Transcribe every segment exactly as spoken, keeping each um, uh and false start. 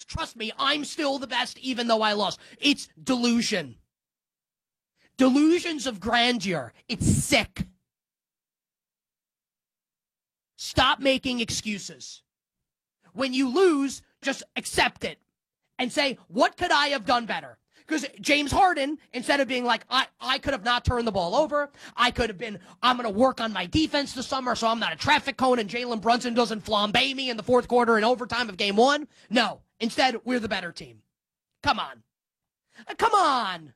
Trust me, I'm still the best even though I lost. It's delusion. Delusions of grandeur. It's sick. Stop making excuses. When you lose, just accept it and say, what could I have done better? Because James Harden, instead of being like, I, I could have not turned the ball over, I could have been, I'm going to work on my defense this summer so I'm not a traffic cone and Jalen Brunson doesn't flambe me in the fourth quarter and overtime of game one. No, instead, we're the better team. Come on. Uh, come on.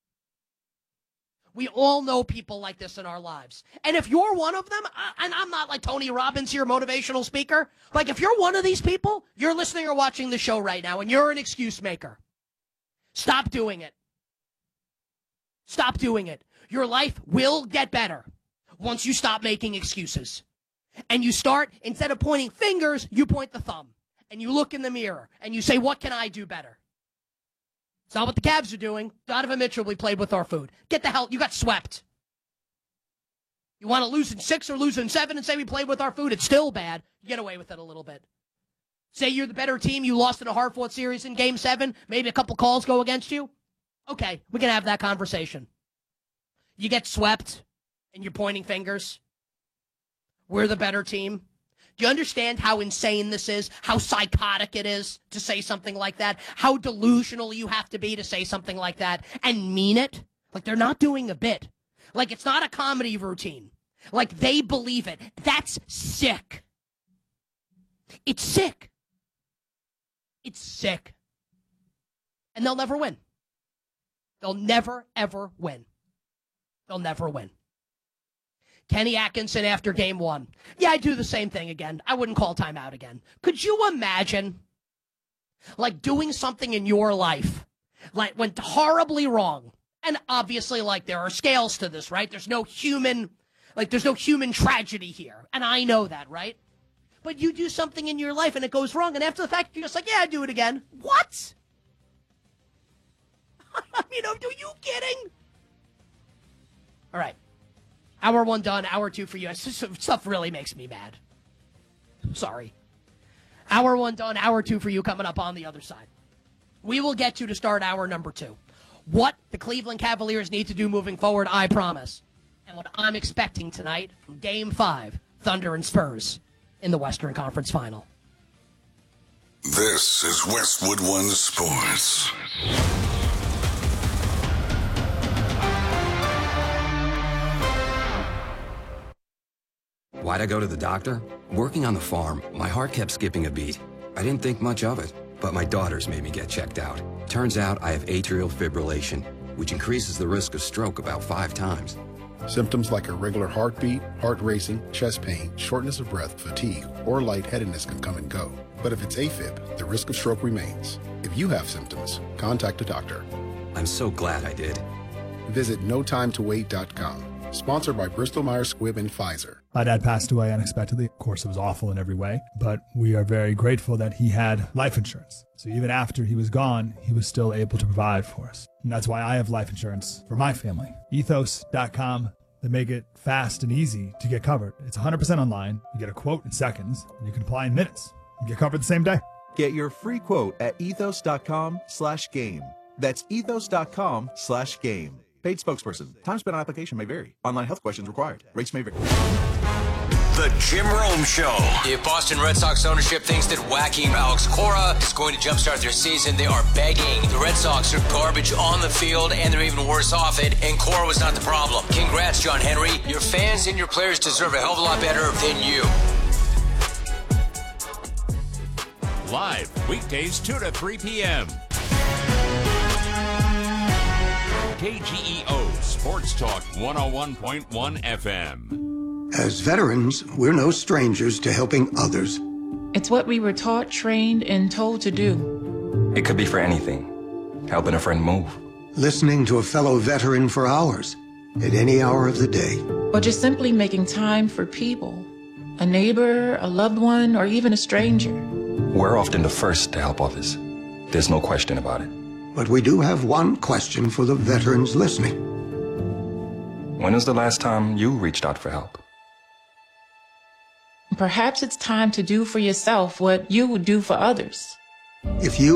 We all know people like this in our lives. And if you're one of them, and I'm not like Tony Robbins here, motivational speaker, like if you're one of these people, you're listening or watching the show right now and you're an excuse maker. Stop doing it. Stop doing it. Your life will get better once you stop making excuses. And you start, instead of pointing fingers, you point the thumb. And you look in the mirror and you say, what can I do better? It's not what the Cavs are doing. Donovan Mitchell, we played with our food. Get the hell, you got swept. You want to lose in six or lose in seven and say we played with our food? It's still bad. You get away with it a little bit. Say you're the better team, you lost in a hard-fought series in game seven, maybe a couple calls go against you. Okay, we can have that conversation. You get swept, and you're pointing fingers. We're the better team. Do you understand how insane this is? How psychotic it is to say something like that? How delusional you have to be to say something like that and mean it? Like they're not doing a bit. Like it's not a comedy routine. Like they believe it. That's sick. It's sick. It's sick. And they'll never win. They'll never, ever win. They'll never win. Kenny Atkinson after game one. Yeah, I do the same thing again. I wouldn't call timeout again. Could you imagine, like, doing something in your life, like, went horribly wrong? And obviously, like, there are scales to this, right? There's no human, like, there's no human tragedy here. And I know that, right? But you do something in your life and it goes wrong, and after the fact, you're just like, yeah, I do it again. What? I mean, are you kidding? All right. Hour one done, hour two for you. Stuff really makes me mad. Sorry. Hour one done, hour two for you coming up on the other side. We will get to to start hour number two. What the Cleveland Cavaliers need to do moving forward, I promise. And what I'm expecting tonight from Game five, Thunder and Spurs in the Western Conference Final. This is Westwood One Sports. Why'd I go to the doctor? Working on the farm, my heart kept skipping a beat. I didn't think much of it, but my daughters made me get checked out. Turns out I have atrial fibrillation, which increases the risk of stroke about five times. Symptoms like irregular heartbeat, heart racing, chest pain, shortness of breath, fatigue, or lightheadedness can come and go. But if it's AFib, the risk of stroke remains. If you have symptoms, contact a doctor. I'm so glad I did. Visit no time to wait dot com. Sponsored by Bristol Myers Squibb and Pfizer. My dad passed away unexpectedly. Of course, it was awful in every way, but we are very grateful that he had life insurance. So even after he was gone, he was still able to provide for us. And that's why I have life insurance for my family. ethos dot com. They make it fast and easy to get covered. It's one hundred percent online. You get a quote in seconds, and you can apply in minutes. You get covered the same day. Get your free quote at ethos dot com slash game. That's ethos dot com slash game. Paid spokesperson. Time spent on application may vary. Online health questions required. Rates may vary. The Jim Rome Show. If Boston Red Sox ownership thinks that whacking Alex Cora is going to jumpstart their season, they are begging. The Red Sox are garbage on the field, and they're even worse off it, and Cora was not the problem. Congrats, John Henry. Your fans and your players deserve a hell of a lot better than you. Live weekdays two to three p.m. K G E O Sports Talk one oh one point one F M. As veterans, we're no strangers to helping others. It's what we were taught, trained, and told to do. It could be for anything. Helping a friend move. Listening to a fellow veteran for hours, at any hour of the day. Or just simply making time for people. A neighbor, a loved one, or even a stranger. We're often the first to help others. There's no question about it. But we do have one question for the veterans listening. When was the last time you reached out for help? Perhaps it's time to do for yourself what you would do for others. If you